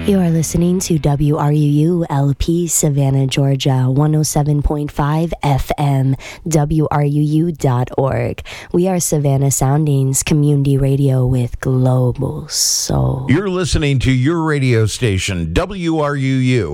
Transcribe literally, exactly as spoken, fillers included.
You are listening to W R U U L P Savannah, Georgia, one oh seven point five F M, W R U U dot org. We are Savannah Soundings Community Radio with Global Soul. You're listening to your radio station, W R U U.